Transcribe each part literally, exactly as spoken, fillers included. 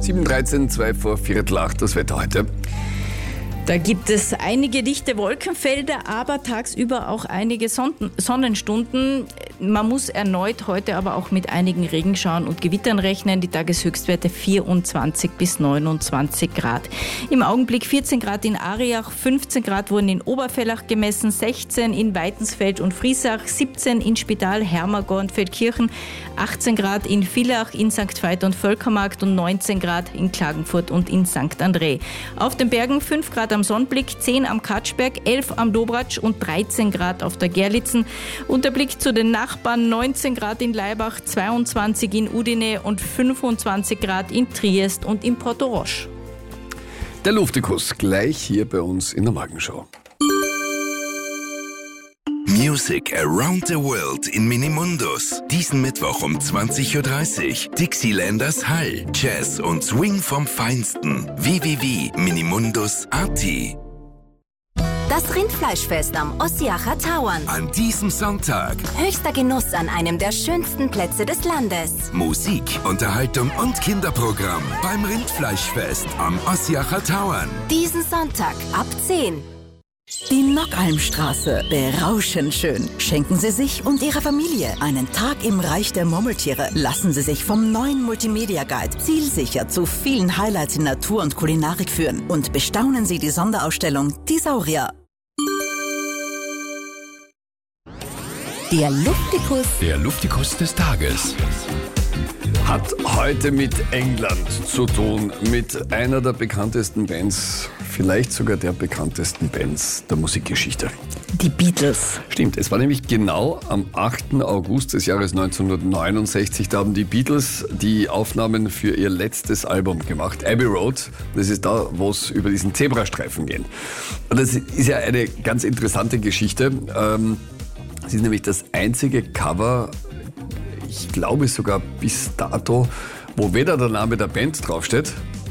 sieben Uhr dreizehn, zwei vor Viertel acht, das Wetter heute. Da gibt es einige dichte Wolkenfelder, aber tagsüber auch einige Sonnen- Sonnenstunden. Man muss erneut heute aber auch mit einigen Regenschauern und Gewittern rechnen. Die Tageshöchstwerte vierundzwanzig bis neunundzwanzig Grad. Im Augenblick vierzehn Grad in Ariach, fünfzehn Grad wurden in Obervellach gemessen, sechzehn in Weitensfeld und Friesach, siebzehn in Spital, Hermagor und Feldkirchen, achtzehn Grad in Villach, in Sankt Veit und Völkermarkt und neunzehn Grad in Klagenfurt und in Sankt André. Auf den Bergen fünf Grad am Sonnenblick, zehn am Katschberg, elf am Dobratsch und dreizehn Grad auf der Gerlitzen. Und der Blick zu den Nachbarn, neunzehn Grad in Laibach, zweiundzwanzig in Udine und fünfundzwanzig Grad in Triest und in Portorosch. Der Luftikus gleich hier bei uns in der Morgenshow. Music around the world in Minimundus. Diesen Mittwoch um zwanzig Uhr dreißig. Dixielanders Hall, Jazz und Swing vom Feinsten. w w w punkt minimundus punkt a t. Das Rindfleischfest am Ossiacher Tauern. An diesem Sonntag Höchster Genuss an einem der schönsten Plätze des Landes. Musik, Unterhaltung und Kinderprogramm beim Rindfleischfest am Ossiacher Tauern. Diesen Sonntag ab zehn. Die Nockalmstraße, berauschend schön. Schenken Sie sich und Ihrer Familie einen Tag im Reich der Murmeltiere. Lassen Sie sich vom neuen Multimedia Guide zielsicher zu vielen Highlights in Natur und Kulinarik führen. Und bestaunen Sie die Sonderausstellung Die Saurier. Der Luftikus. Der Luftikus des Tages hat heute mit England zu tun, mit einer der bekanntesten Bands, vielleicht sogar der bekanntesten Bands der Musikgeschichte. Die Beatles. Stimmt, es war nämlich genau am achten August des Jahres neunzehnhundertneunundsechzig, da haben die Beatles die Aufnahmen für ihr letztes Album gemacht, Abbey Road. Das ist da, wo es über diesen Zebrastreifen geht. Und das ist ja eine ganz interessante Geschichte. Ähm, es ist nämlich das einzige Cover, ich glaube sogar bis dato, wo weder der Name der Band draufsteht,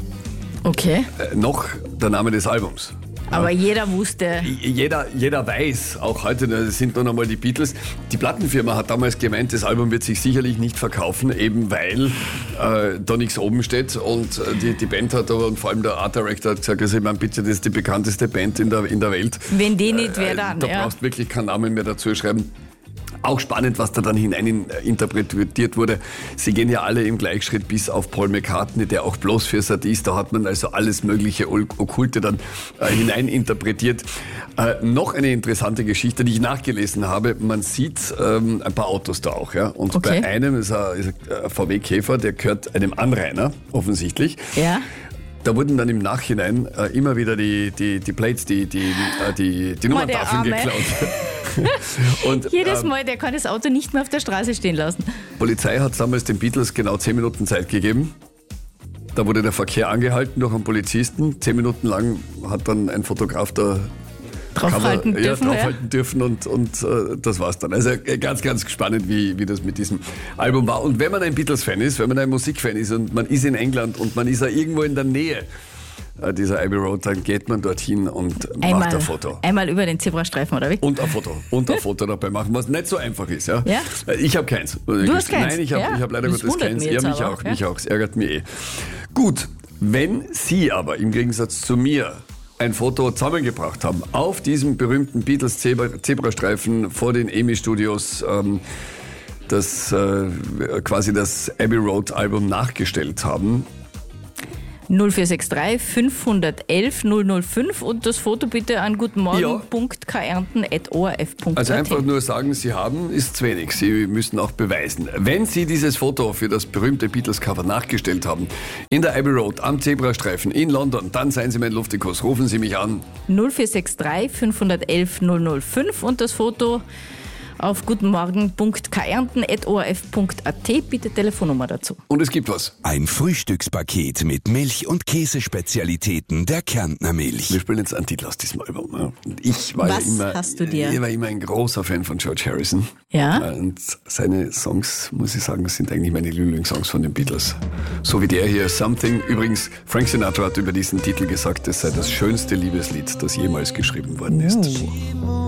Okay. äh, noch der Name des Albums. Aber jeder wusste. Jeder, jeder weiß, auch heute, das sind nun einmal die Beatles. Die Plattenfirma hat damals gemeint, das Album wird sich sicherlich nicht verkaufen, eben weil äh, da nichts oben steht. Und äh, die, die Band hat aber, und vor allem der Art Director hat gesagt, also ich meine, bitte, das ist die bekannteste Band in der, in der Welt. Wenn die nicht, wer Äh, dann? Da ja. brauchst wirklich keinen Namen mehr dazu schreiben. Auch spannend, was da dann hinein interpretiert wurde. Sie gehen ja alle im Gleichschritt bis auf Paul McCartney, der auch bloß für ist. Da hat man also alles mögliche Okkulte dann äh, hinein interpretiert. Äh, noch eine interessante Geschichte, die ich nachgelesen habe. Man sieht ähm, ein paar Autos da auch. Ja? Und Okay. bei einem ist ein, ist ein V W Käfer, der gehört einem Anrainer, offensichtlich. Ja. Da wurden dann im Nachhinein äh, immer wieder die, die, die Plates, die, die, äh, die, die Oh, der Nummertafeln Arme. geklaut. Und, Jedes ähm, Mal, der kann das Auto nicht mehr auf der Straße stehen lassen. Die Polizei hat damals den Beatles genau zehn Minuten Zeit gegeben. Da wurde der Verkehr angehalten durch einen Polizisten. Zehn Minuten lang hat dann ein Fotograf da Draufhalten Cover, dürfen. ja, Ja, draufhalten dürfen und, und äh, das war's dann. Also äh, ganz, ganz spannend, wie, wie das mit diesem Album war. Und wenn man ein Beatles-Fan ist, wenn man ein Musikfan ist und man ist in England und man ist ja irgendwo in der Nähe äh, dieser Abbey Road, dann geht man dorthin und einmal, macht ein Foto. einmal über den Zebrastreifen, oder wie? Und ein Foto. Und ein Foto dabei machen, was nicht so einfach ist. Ja? Ja? Ich habe keins. Du hast keins? Nein, ich habe Ja? ich hab leider Das Gottes wundert keins. mich Ja, jetzt mich aber auch, auch, ja? mich auch. Es ärgert mich eh. Gut, wenn Sie aber im Gegensatz zu mir ein Foto zusammengebracht haben auf diesem berühmten Beatles-Zebrastreifen vor den E M I-Studios, ähm, das äh, quasi das Abbey Road-Album nachgestellt haben, null vier sechs drei fünf eins eins null null fünf und das Foto bitte an gutenmorgen punkt k ernten at o r f punkt a t. also einfach nur sagen, Sie haben, ist zu wenig. Sie müssen auch beweisen. Wenn Sie dieses Foto für das berühmte Beatles-Cover nachgestellt haben, in der Abbey Road am Zebrastreifen in London, dann seien Sie mein Luftikus. Rufen Sie mich an. null vier sechs drei fünf eins eins null null fünf und das Foto auf gutenmorgen punkt k ernten at o r f punkt a t. Bitte Telefonnummer dazu. Und es gibt was. ein Frühstückspaket mit Milch- und Käsespezialitäten der Kärntner Milch. Wir spielen jetzt einen Titel aus diesem Album. Ja. Und Ich war Was ja immer, hast du dir? Ich war immer ein großer Fan von George Harrison. Ja? Und seine Songs, muss ich sagen, sind eigentlich meine Lieblingssongs von den Beatles. So wie der hier, Something. Übrigens, Frank Sinatra hat über diesen Titel gesagt, es sei das schönste Liebeslied, das jemals geschrieben worden ist. Oh.